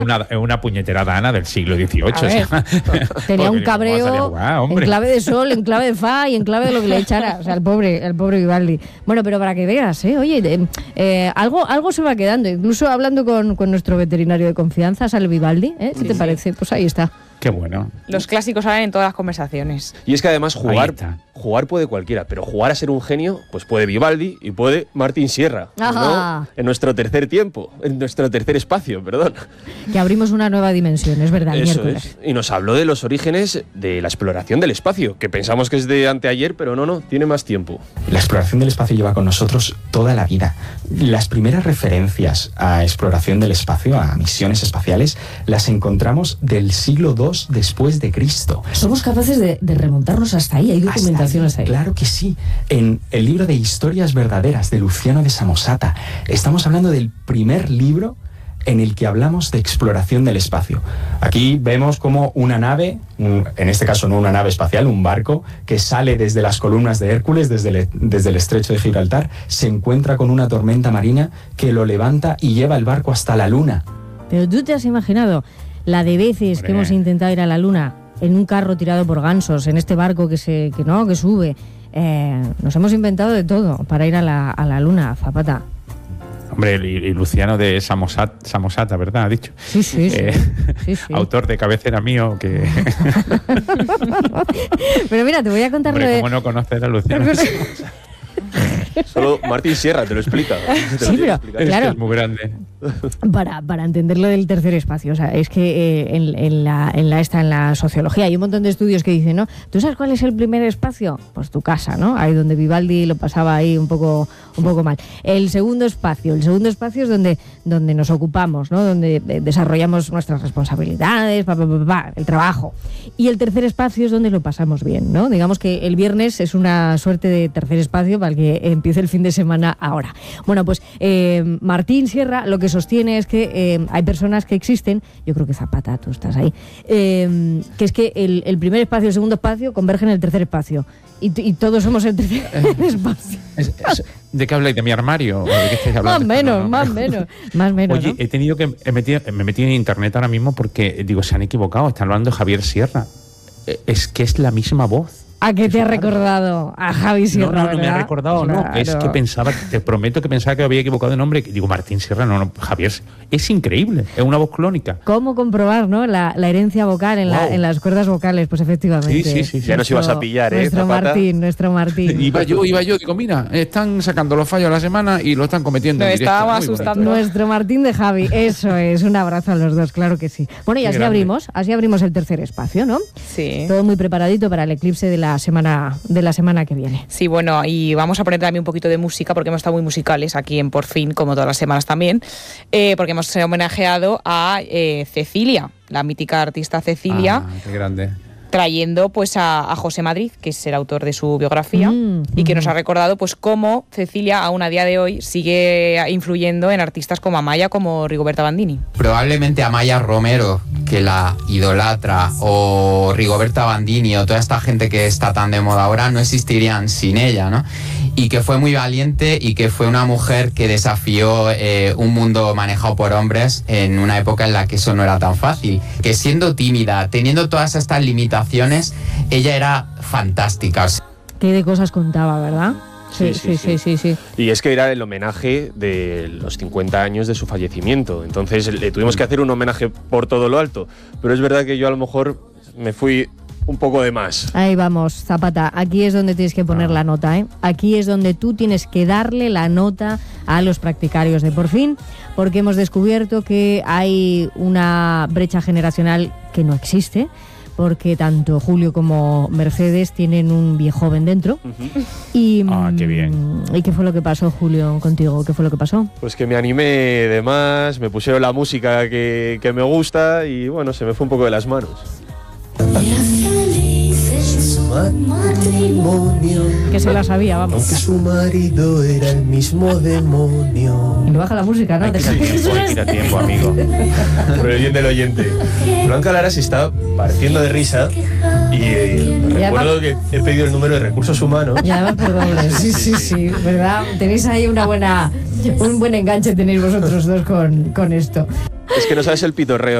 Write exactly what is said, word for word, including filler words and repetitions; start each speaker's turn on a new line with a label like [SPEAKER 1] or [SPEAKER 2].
[SPEAKER 1] una, una puñetera dana del siglo dieciocho.
[SPEAKER 2] A ver,
[SPEAKER 1] o sea,
[SPEAKER 2] tenía un cabreo
[SPEAKER 1] jugar,
[SPEAKER 2] en clave de sol, en clave de fa y en clave de lo que le echara. O sea, el pobre, el pobre Vivaldi. Bueno, pero para que veas, ¿eh? Oye, eh, eh, algo, algo se va quedando. Incluso hablando con, con nuestro veterinario de confianza, sale Vivaldi. ¿eh? ¿Qué
[SPEAKER 3] Sí,
[SPEAKER 2] te
[SPEAKER 3] sí.
[SPEAKER 2] parece? Pues ahí está.
[SPEAKER 1] Qué bueno.
[SPEAKER 3] Los clásicos salen en todas las conversaciones.
[SPEAKER 4] Y es que además
[SPEAKER 1] Ahí
[SPEAKER 4] jugar,
[SPEAKER 1] está.
[SPEAKER 4] jugar puede cualquiera, pero jugar a ser un genio, pues puede Vivaldi y puede Martín Sierra.
[SPEAKER 2] Ajá.
[SPEAKER 4] ¿No? En nuestro tercer tiempo, en nuestro tercer espacio, perdón.
[SPEAKER 2] Que abrimos una nueva dimensión, es verdad, el
[SPEAKER 4] Eso
[SPEAKER 2] miércoles.
[SPEAKER 4] es. Y nos habló de los orígenes de la exploración del espacio, que pensamos que es de anteayer, pero no, no, tiene más tiempo.
[SPEAKER 5] La exploración del espacio lleva con nosotros toda la vida. Las primeras referencias a exploración del espacio, a misiones espaciales, las encontramos del siglo segundo después de Cristo.
[SPEAKER 2] Somos capaces de, de remontarnos hasta ahí, hay documentación hasta ahí.
[SPEAKER 5] Claro que sí. En el libro de Historias Verdaderas de Luciano de Samosata, estamos hablando del primer libro en el que hablamos de exploración del espacio. Aquí vemos como una nave, un, en este caso no una nave espacial, un barco, que sale desde las columnas de Hércules, desde el, desde el estrecho de Gibraltar, se encuentra con una tormenta marina que lo levanta y lleva el barco hasta la Luna.
[SPEAKER 2] Pero tú te has imaginado la de veces
[SPEAKER 1] Hombre.
[SPEAKER 2] que hemos intentado ir a la Luna en un carro tirado por gansos, en este barco que se que no que sube. Eh, nos hemos inventado de todo para ir a la, a la Luna, Zapata.
[SPEAKER 1] Hombre, y, y Luciano de Samosat, Samosata, ¿verdad? Ha dicho.
[SPEAKER 2] Sí, sí, sí.
[SPEAKER 1] Eh,
[SPEAKER 2] sí, sí.
[SPEAKER 1] Autor de cabecera mío, que...
[SPEAKER 2] Pero mira, te voy a contar lo
[SPEAKER 1] Hombre,
[SPEAKER 2] de...
[SPEAKER 1] ¿cómo no conocer a Luciano de Samosata?
[SPEAKER 4] Solo Martín Sierra te lo explica. Te lo
[SPEAKER 2] Sí,
[SPEAKER 4] tiene que
[SPEAKER 2] pero-
[SPEAKER 4] explicar.
[SPEAKER 1] Es
[SPEAKER 2] Claro.
[SPEAKER 1] que es muy grande.
[SPEAKER 2] Para, para entender lo del tercer espacio, o sea, es que eh, en, en la, en la esta en la sociología hay un montón de estudios que dicen, ¿no? ¿Tú sabes cuál es el primer espacio? Pues tu casa, ¿no? Ahí donde Vivaldi lo pasaba ahí un poco, un poco mal. El segundo espacio, el segundo espacio es donde, donde nos ocupamos, ¿no? Donde eh, desarrollamos nuestras responsabilidades, pa, pa, pa, pa, el trabajo. Y el tercer espacio es donde lo pasamos bien, ¿no? Digamos que el viernes es una suerte de tercer espacio para el que empiece el fin de semana ahora. Bueno, pues eh, Martín Sierra lo que sostiene es que eh, hay personas que existen, yo creo que Zapata, tú estás ahí, eh, que es que el, el primer espacio y el segundo espacio convergen en el tercer espacio. Y, y todos somos el tercer espacio.
[SPEAKER 1] Es- es- ¿De qué habláis? ¿De mi armario? ¿O de qué estáis
[SPEAKER 2] Más o
[SPEAKER 1] hablando?
[SPEAKER 2] menos,
[SPEAKER 1] No, no,
[SPEAKER 2] más o
[SPEAKER 1] no.
[SPEAKER 2] menos. Más o menos,
[SPEAKER 1] Oye,
[SPEAKER 2] ¿no?
[SPEAKER 1] he tenido que he metido, me he metido en internet ahora mismo porque digo, se han equivocado, están hablando de Javier Sierra. Eh, Es que es la misma voz.
[SPEAKER 2] ¿A qué te ha recordado? A Javi Sierra,
[SPEAKER 1] No, no, no me ha
[SPEAKER 2] ¿verdad?
[SPEAKER 1] recordado, no.
[SPEAKER 2] Claro.
[SPEAKER 1] Es que pensaba, te prometo que pensaba que había equivocado de nombre. Digo, Martín Sierra, no, no, Javier. Es increíble, es una voz clónica.
[SPEAKER 2] ¿Cómo comprobar, no? La, la herencia vocal en, la,
[SPEAKER 1] Wow.
[SPEAKER 2] en las cuerdas vocales, pues efectivamente.
[SPEAKER 1] Sí, sí, sí, sí.
[SPEAKER 4] Ya nos ibas a pillar, ¿eh,
[SPEAKER 2] Nuestro
[SPEAKER 4] Zapata?
[SPEAKER 2] Martín, nuestro Martín.
[SPEAKER 1] Iba yo, iba yo, digo, mira, están sacando los fallos a la semana y lo están cometiendo.
[SPEAKER 3] Nos
[SPEAKER 1] en directo.
[SPEAKER 3] estábamos
[SPEAKER 1] Muy bonito.
[SPEAKER 3] asustando.
[SPEAKER 2] Nuestro Martín de Javi, eso es, un abrazo a los dos, claro que sí. Bueno, y
[SPEAKER 1] Qué
[SPEAKER 2] así
[SPEAKER 1] grande.
[SPEAKER 2] abrimos, así abrimos el tercer espacio, ¿no?
[SPEAKER 3] Sí.
[SPEAKER 2] Todo muy preparadito para el eclipse de la semana, de la semana que viene.
[SPEAKER 3] Sí, bueno, y vamos a poner también un poquito de música porque hemos estado muy musicales aquí en Por Fin, como todas las semanas también, eh, porque hemos homenajeado a eh, Cecilia, la mítica artista Cecilia,
[SPEAKER 1] Ah, qué grande.
[SPEAKER 3] trayendo pues a, a José Madrid, que es el autor de su biografía,
[SPEAKER 2] Mm,
[SPEAKER 3] y que
[SPEAKER 2] mm.
[SPEAKER 3] nos ha recordado pues cómo Cecilia aún a día de hoy sigue influyendo en artistas como Amaya, como Rigoberta Bandini.
[SPEAKER 6] Probablemente Amaya Romero, que la idolatra, o Rigoberta Bandini, o toda esta gente que está tan de moda ahora, no existirían sin ella, ¿no? Y que fue muy valiente y que fue una mujer que desafió eh, un mundo manejado por hombres en una época en la que eso no era tan fácil. Que siendo tímida, teniendo todas estas limitaciones, ella era fantástica. O sea,
[SPEAKER 2] Qué de cosas contaba, ¿verdad? Sí,
[SPEAKER 4] Sí,
[SPEAKER 2] sí,
[SPEAKER 4] sí,
[SPEAKER 2] sí, sí, sí.
[SPEAKER 4] Y es que era el homenaje de los cincuenta años de su fallecimiento. Entonces le tuvimos que hacer un homenaje por todo lo alto. Pero es verdad que yo a lo mejor me fui un poco de más.
[SPEAKER 2] Ahí vamos, Zapata. Aquí es donde tienes que poner la nota, ¿eh? Aquí es donde tú tienes que darle la nota a los practicarios de Por Fin, porque hemos descubierto que hay una brecha generacional que no existe, porque tanto Julio como Mercedes tienen un viejoven dentro. Y,
[SPEAKER 1] Ah, qué bien.
[SPEAKER 2] ¿Y qué fue lo que pasó, Julio, contigo? ¿Qué fue lo que pasó?
[SPEAKER 4] Pues que me animé de más, me pusieron la música que, que me gusta y bueno, se me fue un poco de las manos.
[SPEAKER 7] Matrimonio,
[SPEAKER 2] Que se la sabía,
[SPEAKER 7] aunque
[SPEAKER 2] vamos.
[SPEAKER 7] su marido era el mismo demonio.
[SPEAKER 2] Y no baja la música, ¿no?
[SPEAKER 1] Hay que ir a tiempo, hay que ir a tiempo, amigo.
[SPEAKER 4] Por el bien del oyente. Blanca Lara se está partiendo de risa y eh,
[SPEAKER 2] Y
[SPEAKER 4] recuerdo que he pedido el número de recursos humanos.
[SPEAKER 2] Y además por doble. Sí, sí, sí, ¿verdad? Tenéis ahí una buena, un buen enganche tenéis vosotros dos con, con esto.
[SPEAKER 4] Es que no sabes el pitorreo